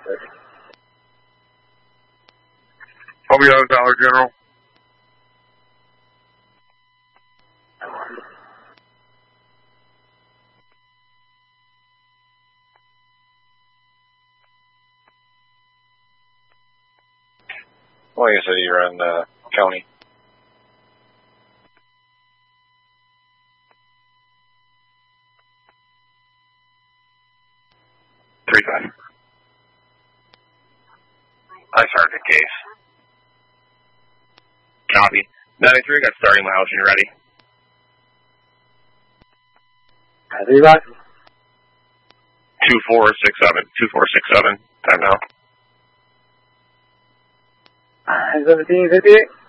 Romeo Dollar General. Well, you said you're in county. I started the case. Copy. 93, got starting my house when you're ready. 95. 2467. 2467. Time now. 1758.